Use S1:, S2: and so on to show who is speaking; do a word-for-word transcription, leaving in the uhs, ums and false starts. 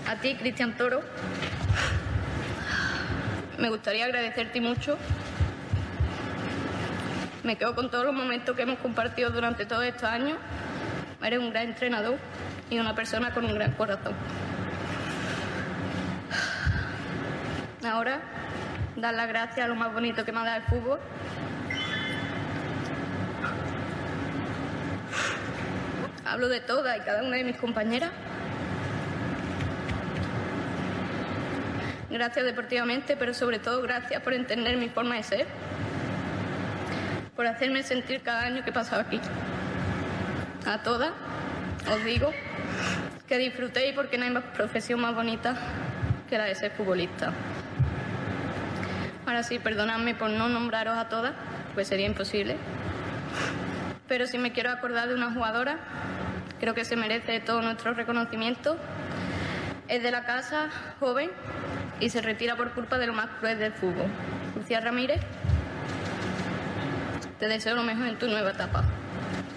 S1: A ti, Cristian Toro, me gustaría agradecerte mucho. Me quedo con todos los momentos que hemos compartido durante todos estos años. Eres un gran entrenador y una persona con un gran corazón. Ahora, dar las gracias a lo más bonito que me ha dado el fútbol. Hablo de todas y cada una de mis compañeras. Gracias deportivamente, pero sobre todo gracias por entender mi forma de ser, por hacerme sentir cada año que he pasado aquí. A todas os digo que disfrutéis porque no hay más profesión más bonita que la de ser futbolista. Ahora sí, perdonadme por no nombraros a todas, pues sería imposible. Pero si me quiero acordar de una jugadora, creo que se merece todo nuestro reconocimiento. Es de la casa, joven, y se retira por culpa de lo más cruel del fútbol. Lucía Ramírez, te deseo lo mejor en tu nueva etapa.